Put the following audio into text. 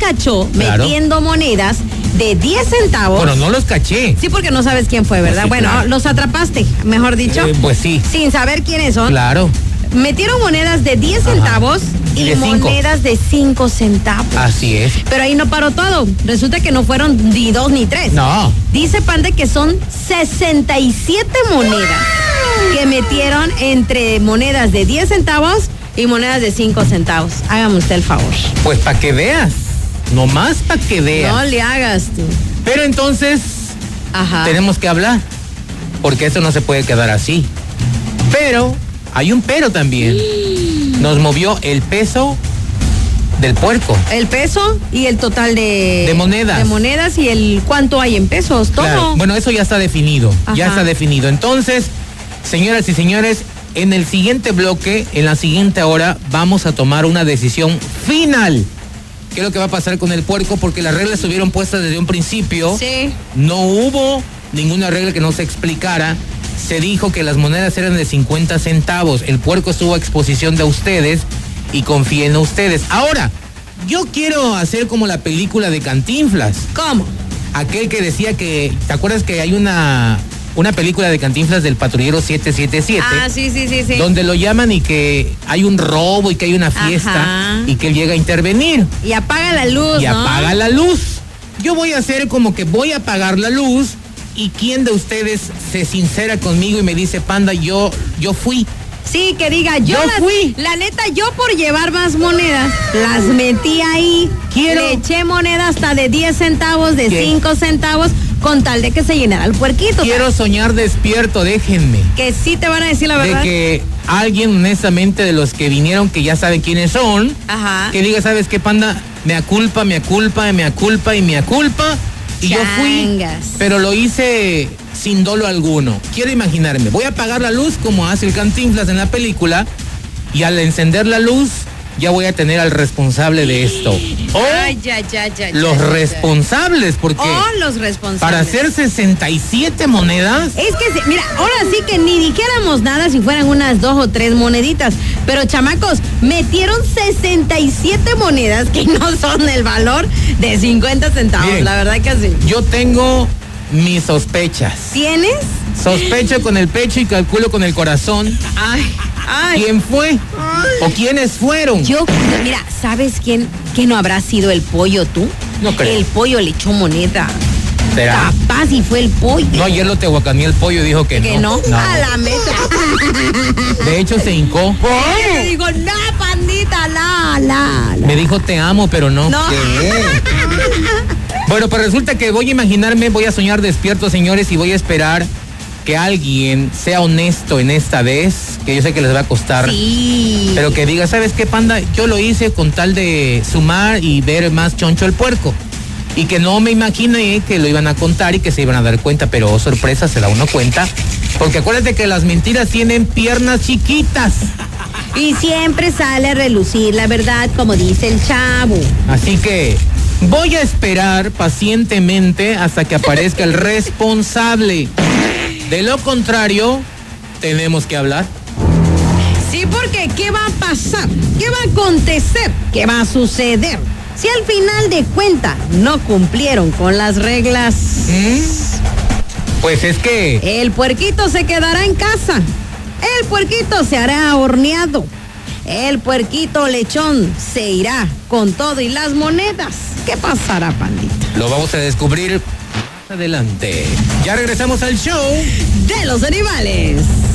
cachó Claro. metiendo monedas de 10 centavos. Bueno, no los caché. Sí, porque no sabes quién fue, ¿verdad? Sí, Bueno, claro. los atrapaste, mejor dicho. Pues sí. Sin saber quiénes son. Claro. Metieron monedas de 10 centavos Y y de cinco. monedas de 5 centavos. Así es. Pero ahí no paró todo. Resulta que no fueron ni 2 ni 3. No. Dice Panda que son 67 monedas que metieron entre monedas de 10 centavos y monedas de 5 centavos. Hágame usted el favor. Pues para que veas. Nomás para que veas. No le hagas tú. Pero entonces Ajá. tenemos que hablar. Porque eso no se puede quedar así. Pero, hay un pero también. Nos movió el peso del puerco. El peso y el total de monedas. De monedas y el cuánto hay en pesos, todo. Claro. Bueno, eso ya está definido. Ya Ajá. está definido. Entonces, señoras y señores, en el siguiente bloque, en la siguiente hora, vamos a tomar una decisión final. ¿Qué es lo que va a pasar con el puerco? Porque las reglas estuvieron puestas desde un principio. Sí. No hubo ninguna regla que no se explicara. Se dijo que las monedas eran de 50 centavos. El puerco estuvo a exposición de ustedes y confíen en ustedes. Ahora, yo quiero hacer como la película de Cantinflas. ¿Cómo? Aquel que decía que, ¿te acuerdas que hay una película de Cantinflas del patrullero 777? Ah, sí. Donde lo llaman y que hay un robo y que hay una fiesta. Ajá. Y que él llega a intervenir. Y apaga la luz, Y ¿no? apaga la luz. Yo voy a hacer como que voy a apagar la luz. ¿Y quién de ustedes se sincera conmigo y me dice, Panda, yo fui? Sí, que diga, Yo fui. La neta, yo por llevar más monedas, las metí ahí. Quiero- Le eché moneda hasta de 10 centavos, de ¿Qué? 5 centavos, con tal de que se llenara el puerquito. Quiero soñar despierto, déjenme. Que sí te van a decir la De verdad. que alguien honestamente de los que vinieron, que ya saben quiénes son, Ajá. que diga, ¿sabes qué, Panda? Me aculpa. Y yo fui, Changas. pero lo hice sin dolo alguno. Quiero imaginarme, voy a apagar la luz como hace el Cantinflas en la película, y al encender la luz ya voy a tener al responsable de esto. O Ay, ya. los responsables, porque los responsables. para hacer 67 monedas, Es que, mira, ahora sí que ni dijéramos nada si fueran unas 2 o 3 moneditas. Pero, chamacos, metieron 67 monedas que no son el valor de 50 centavos. Miren. La verdad que sí. yo tengo mis sospechas. ¿Tienes? Sospecho con el pecho y calculo con el corazón. Ay. ¿Quién fue? ¿O quiénes fueron? Yo, mira, ¿sabes quién no habrá sido el pollo tú? No creo. El pollo le echó moneda. ¿Será? Capaz y fue el pollo. No, ayer lo tehuacané el pollo y dijo que Que no. A la mesa. De hecho, se hincó. Me digo, no, pandita, la. Me dijo, te amo, pero no. No. Bueno, pues resulta que voy a imaginarme, voy a soñar despierto, señores, y voy a esperar que alguien sea honesto en esta vez, que yo sé que les va a costar. Sí. Pero que diga, ¿sabes qué, Panda? Yo lo hice con tal de sumar y ver más choncho el puerco. Y que no me imaginé que lo iban a contar y que se iban a dar cuenta, pero oh, sorpresa, se da uno cuenta. Porque acuérdate que las mentiras tienen piernas chiquitas. Y siempre sale a relucir la verdad, como dice el chavo. Así que voy a esperar pacientemente hasta que aparezca el responsable. De lo contrario, tenemos que hablar. Sí, porque ¿qué va a pasar? ¿Qué va a acontecer? ¿Qué va a suceder? Si al final de cuentas no cumplieron con las reglas, Pues es que el puerquito se quedará en casa. El puerquito se hará horneado. El puerquito lechón se irá con todo y las monedas. ¿Qué pasará, pandita? lo vamos a descubrir más adelante. Ya regresamos al show De los animales.